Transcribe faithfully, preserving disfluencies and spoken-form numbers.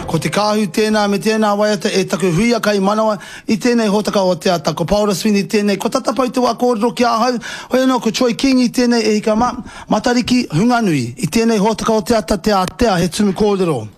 Ko te kāhu tēnā me tēnā waiata e taku huia kai manawa I tēnei hotaka o te ata. Ko Paula Sweeney tēnei, ko tatapau te wā kōrero ki ahau, hoi anō ko Troy King I tēnei e hika ma, matariki hunganui I tēnei hotaka o te ata te atea he tumu kōrero.